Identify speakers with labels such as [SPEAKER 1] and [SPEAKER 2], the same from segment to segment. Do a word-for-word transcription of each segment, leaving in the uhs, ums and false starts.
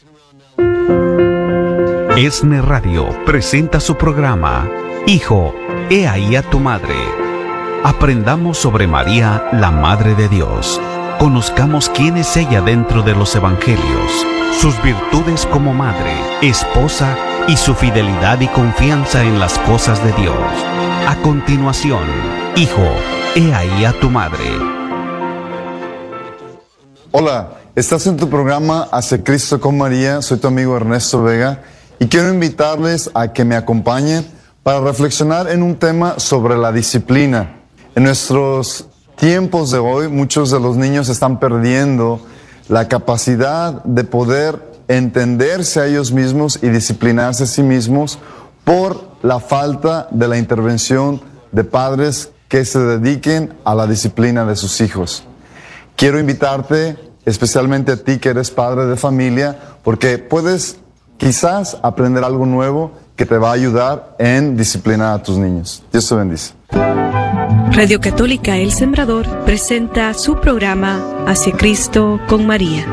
[SPEAKER 1] ESNE Radio presenta su programa Hijo, he ahí a tu madre. Aprendamos sobre María, la Madre de Dios. Conozcamos quién es ella dentro de los evangelios, sus virtudes como madre, esposa y su fidelidad y confianza en las cosas de Dios. A continuación, Hijo, he ahí a tu madre.
[SPEAKER 2] Hola, estás en tu programa Hacia Cristo con María. Soy tu amigo Ernesto Vega y quiero invitarles a que me acompañen para reflexionar en un tema sobre la disciplina. En nuestros tiempos de hoy, muchos de los niños están perdiendo la capacidad de poder entenderse a ellos mismos y disciplinarse a sí mismos por la falta de la intervención de padres que se dediquen a la disciplina de sus hijos. Quiero invitarte, especialmente a ti que eres padre de familia, porque puedes quizás aprender algo nuevo que te va a ayudar en disciplinar a tus niños. Dios te bendice.
[SPEAKER 3] Radio Católica El Sembrador presenta su programa Hacia Cristo con María.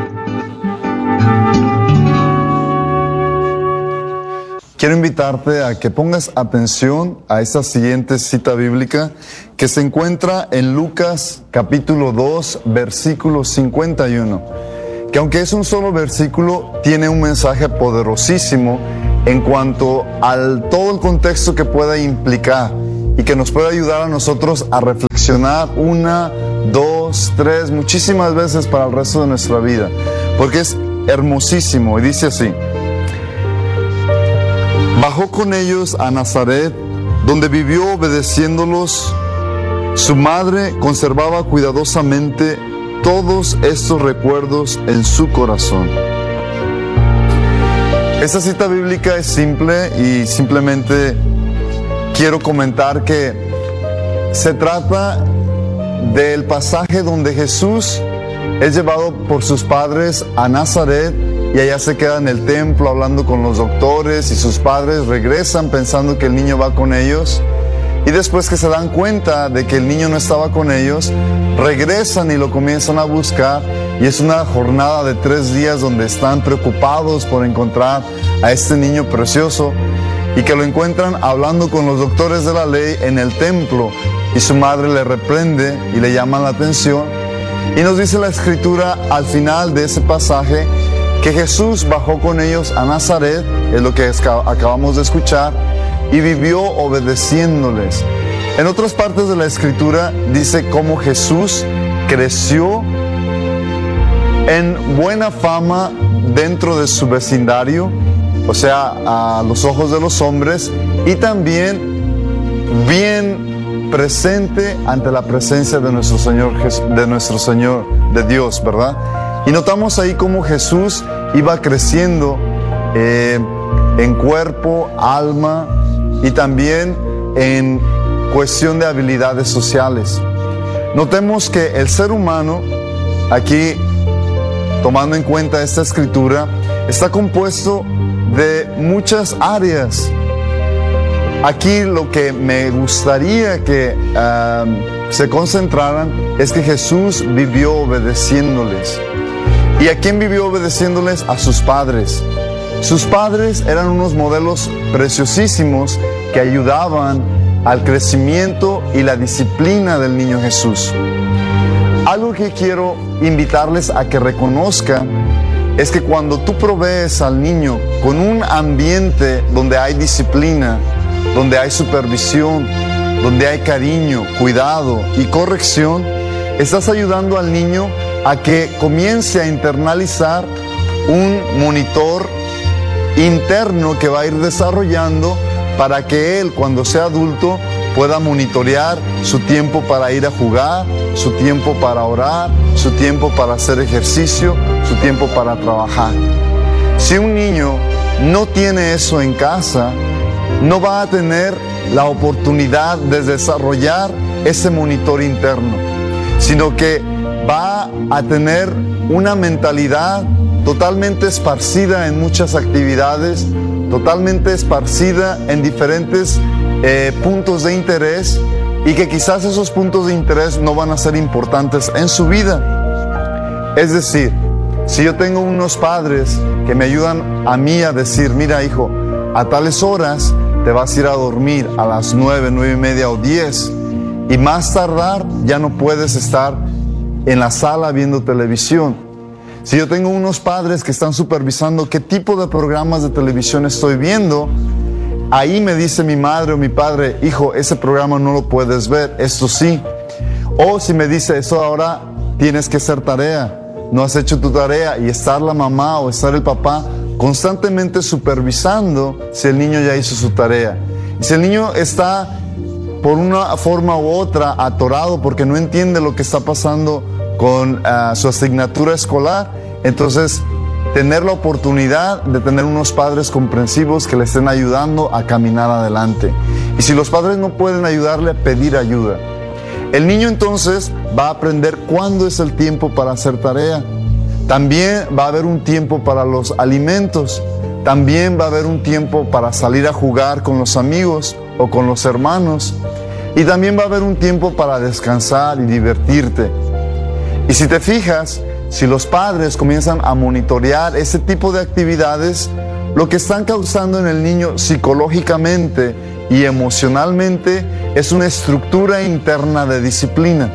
[SPEAKER 2] Quiero invitarte a que pongas atención a esta siguiente cita bíblica que se encuentra en Lucas capítulo dos, versículo cincuenta y uno, que aunque es un solo versículo, tiene un mensaje poderosísimo en cuanto al todo el contexto que pueda implicar y que nos puede ayudar a nosotros a reflexionar una, dos, tres, muchísimas veces para el resto de nuestra vida, porque es hermosísimo y dice así: bajó con ellos a Nazaret, donde vivió obedeciéndolos. Su madre conservaba cuidadosamente todos estos recuerdos en su corazón. Esta cita bíblica es simple y simplemente quiero comentar que se trata del pasaje donde Jesús es llevado por sus padres a Nazaret y allá se queda en el templo hablando con los doctores y sus padres regresan pensando que el niño va con ellos. Y después que se dan cuenta de que el niño no estaba con ellos, regresan y lo comienzan a buscar. Y es una jornada de tres días donde están preocupados por encontrar a este niño precioso y que lo encuentran hablando con los doctores de la ley en el templo. Y su madre le reprende y le llama la atención. Y nos dice la Escritura al final de ese pasaje que Jesús bajó con ellos a Nazaret, es lo que acabamos de escuchar, y vivió obedeciéndoles. En otras partes de la Escritura dice cómo Jesús creció en buena fama dentro de su vecindario, o sea, a los ojos de los hombres, y también bien presente ante la presencia de nuestro Señor, de nuestro Señor, de Dios, ¿verdad? Y notamos ahí cómo Jesús iba creciendo eh, en cuerpo, alma y también en cuestión de habilidades sociales. Notemos que el ser humano, aquí tomando en cuenta esta escritura, está compuesto de muchas áreas. Aquí lo que me gustaría que uh, se concentraran es que Jesús vivió obedeciéndoles. ¿Y a quién vivió obedeciéndoles? A sus padres. Sus padres eran unos modelos preciosísimos que ayudaban al crecimiento y la disciplina del niño Jesús. Algo que quiero invitarles a que reconozcan es que cuando tú provees al niño con un ambiente donde hay disciplina, donde hay supervisión, donde hay cariño, cuidado y corrección, estás ayudando al niño a que comience a internalizar un monitor interno que va a ir desarrollando para que él, cuando sea adulto, pueda monitorear su tiempo para ir a jugar, su tiempo para orar, su tiempo para hacer ejercicio, su tiempo para trabajar. Si un niño no tiene eso en casa, no va a tener la oportunidad de desarrollar ese monitor interno, sino que va a tener una mentalidad totalmente esparcida en muchas actividades, totalmente esparcida en diferentes eh, puntos de interés, y que quizás esos puntos de interés no van a ser importantes en su vida. Es decir, Si yo tengo unos padres que me ayudan a mí a decir, mira hijo, a tales horas te vas a ir a dormir, a las nueve, nueve y media o diez, y más tardar ya no puedes estar en la sala viendo televisión. Si yo tengo unos padres que están supervisando qué tipo de programas de televisión estoy viendo, ahí me dice mi madre o mi padre, hijo, ese programa no lo puedes ver, esto sí. O si me dice, eso ahora tienes que hacer tarea, no has hecho tu tarea, y estar la mamá o estar el papá constantemente supervisando si el niño ya hizo su tarea. Y si el niño está por una forma u otra atorado porque no entiende lo que está pasando con uh, su asignatura escolar, entonces tener la oportunidad de tener unos padres comprensivos que le estén ayudando a caminar adelante. Y si los padres no pueden ayudarle, pedir ayuda. El niño entonces va a aprender cuándo es el tiempo para hacer tarea. También va a haber un tiempo para los alimentos. También va a haber un tiempo para salir a jugar con los amigos o con los hermanos. Y también va a haber un tiempo para descansar y divertirte. Y si te fijas, si los padres comienzan a monitorear ese tipo de actividades, lo que están causando en el niño psicológicamente y emocionalmente es una estructura interna de disciplina.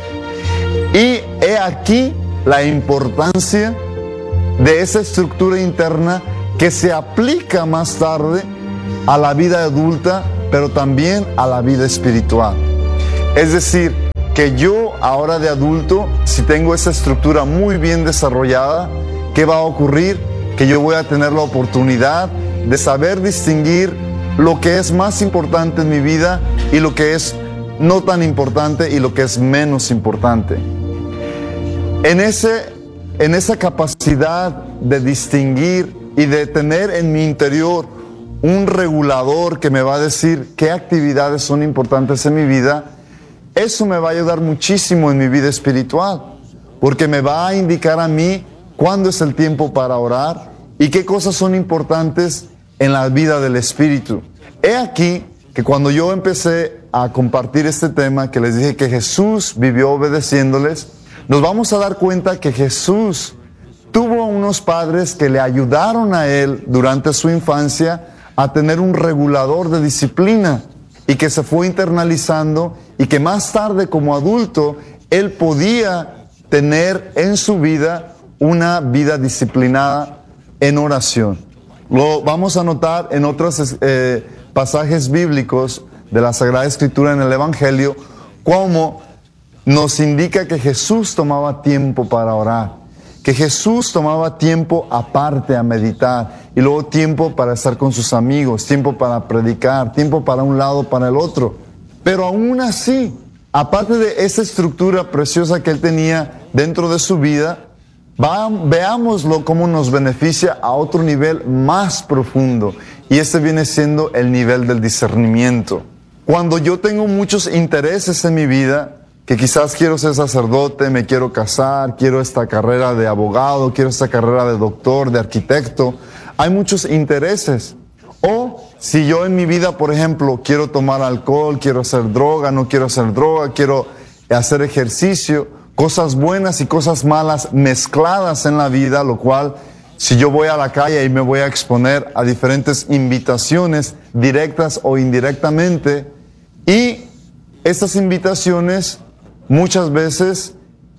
[SPEAKER 2] Y he aquí la importancia de esa estructura interna que se aplica más tarde a la vida adulta, pero también a la vida espiritual. Es decir, que yo ahora de adulto, si tengo esa estructura muy bien desarrollada, ¿qué va a ocurrir? Que yo voy a tener la oportunidad de saber distinguir lo que es más importante en mi vida y lo que es no tan importante y lo que es menos importante. En, ese, en esa capacidad de distinguir y de tener en mi interior un regulador que me va a decir qué actividades son importantes en mi vida, eso me va a ayudar muchísimo en mi vida espiritual, porque me va a indicar a mí cuándo es el tiempo para orar y qué cosas son importantes en la vida del espíritu. He aquí que cuando yo empecé a compartir este tema, que les dije que Jesús vivió obedeciéndoles, nos vamos a dar cuenta que Jesús tuvo unos padres que le ayudaron a él durante su infancia a tener un regulador de disciplina y que se fue internalizando y que más tarde como adulto él podía tener en su vida una vida disciplinada en oración. Lo vamos a notar en otros eh, pasajes bíblicos de la Sagrada Escritura en el Evangelio, cómo nos indica que Jesús tomaba tiempo para orar, que Jesús tomaba tiempo aparte a meditar y luego tiempo para estar con sus amigos, tiempo para predicar, tiempo para un lado, para el otro. Pero aún así, aparte de esa estructura preciosa que él tenía dentro de su vida, va, veámoslo cómo nos beneficia a otro nivel más profundo. Y este viene siendo el nivel del discernimiento. Cuando yo tengo muchos intereses en mi vida, que quizás quiero ser sacerdote, me quiero casar, quiero esta carrera de abogado, quiero esta carrera de doctor, de arquitecto, hay muchos intereses. O si yo en mi vida, por ejemplo, quiero tomar alcohol, quiero hacer droga, no quiero hacer droga, quiero hacer ejercicio, cosas buenas y cosas malas mezcladas en la vida, lo cual, si yo voy a la calle y me voy a exponer a diferentes invitaciones, directas o indirectamente, y estas invitaciones muchas veces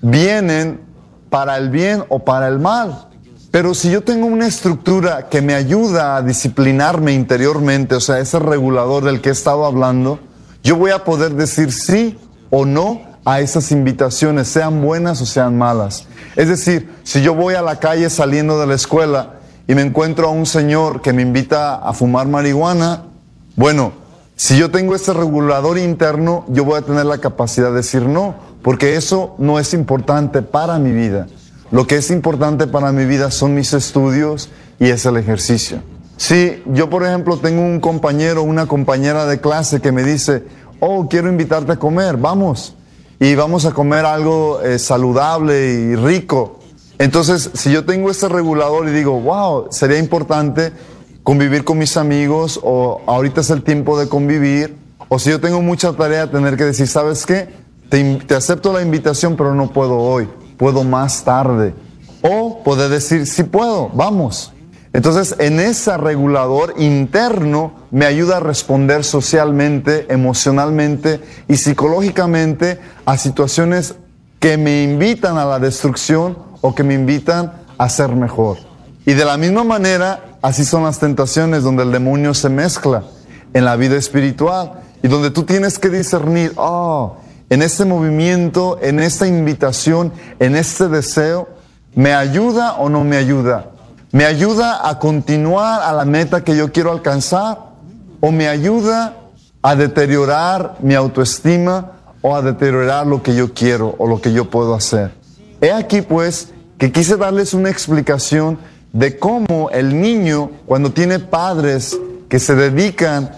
[SPEAKER 2] vienen para el bien o para el mal. Pero si yo tengo una estructura que me ayuda a disciplinarme interiormente, o sea, ese regulador del que he estado hablando, yo voy a poder decir sí o no a esas invitaciones, sean buenas o sean malas. Es decir, si yo voy a la calle saliendo de la escuela y me encuentro a un señor que me invita a fumar marihuana, bueno, si yo tengo ese regulador interno, yo voy a tener la capacidad de decir no, porque eso no es importante para mi vida. Lo que es importante para mi vida son mis estudios y es el ejercicio. Si yo, por ejemplo, tengo un compañero o una compañera de clase que me dice, oh, quiero invitarte a comer, vamos. Y vamos a comer algo eh, saludable y rico. Entonces, si yo tengo este regulador y digo, wow, sería importante convivir con mis amigos, o ahorita es el tiempo de convivir, o si yo tengo mucha tarea, tener que decir, ¿sabes qué? Te, te acepto la invitación, pero no puedo hoy, puedo más tarde. o poder decir, sí puedo, vamos. Entonces, en ese regulador interno me ayuda a responder socialmente, emocionalmente y psicológicamente a situaciones que me invitan a la destrucción o que me invitan a ser mejor. Y de la misma manera, así son las tentaciones donde el demonio se mezcla en la vida espiritual y donde tú tienes que discernir, oh, en este movimiento, en esta invitación, en este deseo, ¿me ayuda o no me ayuda? ¿Me ayuda a continuar a la meta que yo quiero alcanzar? ¿O me ayuda a deteriorar mi autoestima o a deteriorar lo que yo quiero o lo que yo puedo hacer? He aquí pues que quise darles una explicación de cómo el niño, cuando tiene padres que se dedican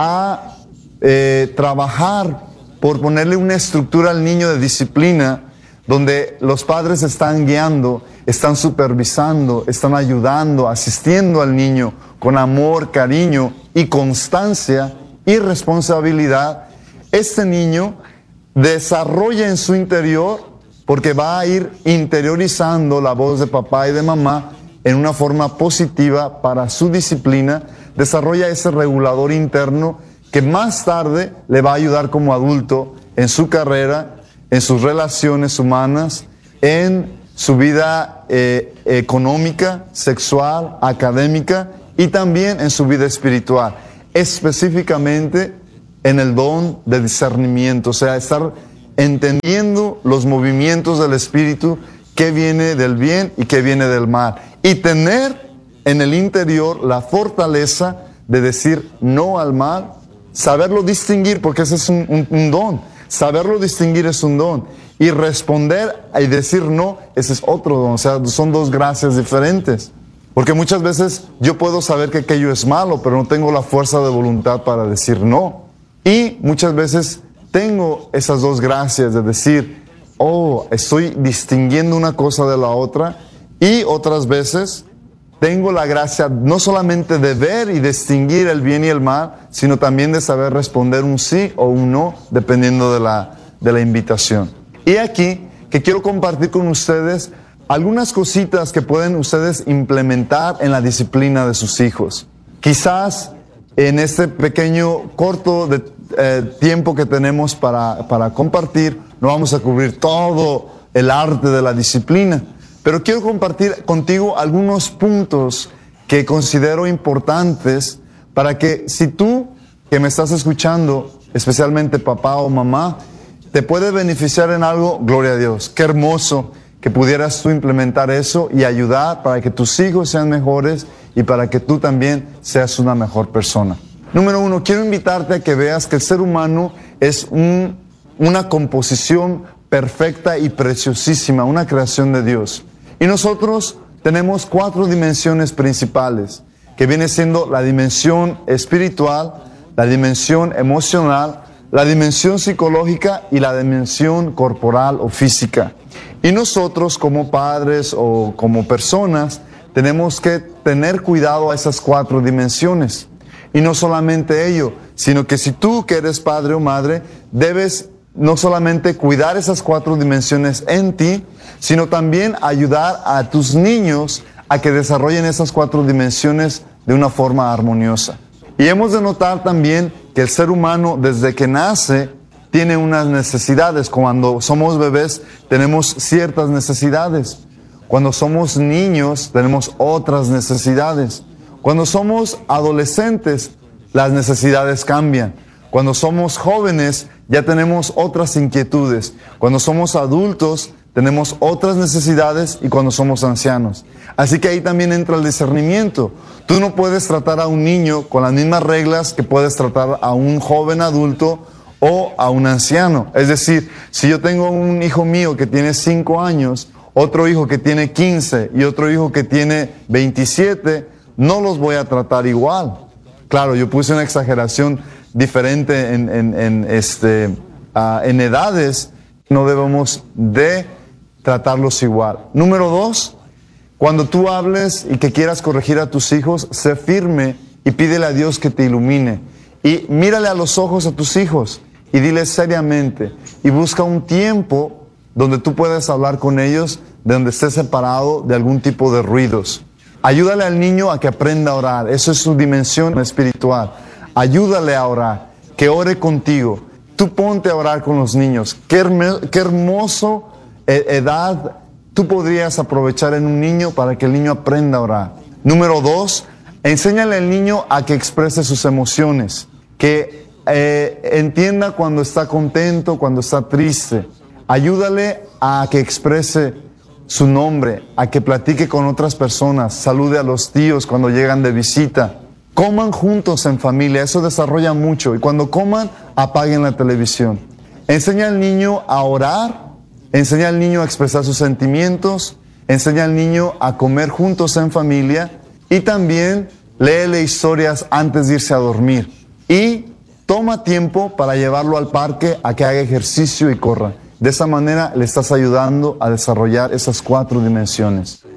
[SPEAKER 2] a eh, trabajar por ponerle una estructura al niño de disciplina, donde los padres están guiando, están supervisando, están ayudando, asistiendo al niño con amor, cariño y constancia y responsabilidad, este niño desarrolla en su interior, porque va a ir interiorizando la voz de papá y de mamá en una forma positiva para su disciplina, desarrolla ese regulador interno que más tarde le va a ayudar como adulto en su carrera, en sus relaciones humanas, en su vida eh, económica, sexual, académica y también en su vida espiritual, específicamente en el don de discernimiento, o sea, estar entendiendo los movimientos del espíritu, qué viene del bien y qué viene del mal, y tener en el interior la fortaleza de decir no al mal, saberlo distinguir, porque ese es un, un, un don. Saberlo distinguir es un don. Y responder y decir no, ese es otro don. O sea, son dos gracias diferentes. Porque muchas veces yo puedo saber que aquello es malo, pero no tengo la fuerza de voluntad para decir no. Y muchas veces tengo esas dos gracias de decir, oh, estoy distinguiendo una cosa de la otra. Y otras veces tengo la gracia no solamente de ver y distinguir el bien y el mal, sino también de saber responder un sí o un no, dependiendo de la, de la invitación. Y aquí que quiero compartir con ustedes algunas cositas que pueden ustedes implementar en la disciplina de sus hijos. Quizás en este pequeño corto de, eh, tiempo que tenemos para, para compartir, no vamos a cubrir todo el arte de la disciplina. Pero quiero compartir contigo algunos puntos que considero importantes para que si tú que me estás escuchando, especialmente papá o mamá, te puede beneficiar en algo, gloria a Dios. Qué hermoso que pudieras tú implementar eso y ayudar para que tus hijos sean mejores y para que tú también seas una mejor persona. Número uno, quiero invitarte a que veas que el ser humano es un, una composición perfecta y preciosísima, una creación de Dios. Y nosotros tenemos cuatro dimensiones principales, que viene siendo la dimensión espiritual, la dimensión emocional, la dimensión psicológica y la dimensión corporal o física. Y nosotros como padres o como personas tenemos que tener cuidado a esas cuatro dimensiones. Y no solamente ello, sino que si tú que eres padre o madre, debes no solamente cuidar esas cuatro dimensiones en ti, sino también ayudar a tus niños a que desarrollen esas cuatro dimensiones de una forma armoniosa. Y hemos de notar también que el ser humano desde que nace tiene unas necesidades. Cuando somos bebés tenemos ciertas necesidades. Cuando somos niños tenemos otras necesidades. Cuando somos adolescentes las necesidades cambian. Cuando somos jóvenes ya tenemos otras inquietudes. Cuando somos adultos tenemos otras necesidades y cuando somos ancianos. Así que ahí también entra el discernimiento. Tú no puedes tratar a un niño con las mismas reglas que puedes tratar a un joven adulto o a un anciano. Es decir, si yo tengo un hijo mío que tiene cinco años, otro hijo que tiene quince y otro hijo que tiene veintisiete, no los voy a tratar igual. Claro, yo puse una exageración diferente en, en, en, este, uh, en edades, no debemos de tratarlos igual. Número dos, cuando tú hables y que quieras corregir a tus hijos, sé firme y pídele a Dios que te ilumine. Y mírale a los ojos a tus hijos y diles seriamente y busca un tiempo donde tú puedas hablar con ellos de donde esté separado de algún tipo de ruidos. Ayúdale al niño a que aprenda a orar. Eso es su dimensión espiritual. Ayúdale a orar, que ore contigo. Tú ponte a orar con los niños. Qué, herme, qué hermoso eh, edad tú podrías aprovechar en un niño para que el niño aprenda a orar. Número dos, enséñale al niño a que exprese sus emociones, que eh, entienda cuando está contento, cuando está triste. Ayúdale a que exprese su nombre, a que platique con otras personas, salude a los tíos cuando llegan de visita. Coman juntos en familia, eso desarrolla mucho. Y cuando coman, apaguen la televisión. Enseña al niño a orar, enseña al niño a expresar sus sentimientos, enseña al niño a comer juntos en familia y también léele historias antes de irse a dormir. Y toma tiempo para llevarlo al parque a que haga ejercicio y corra. De esa manera le estás ayudando a desarrollar esas cuatro dimensiones.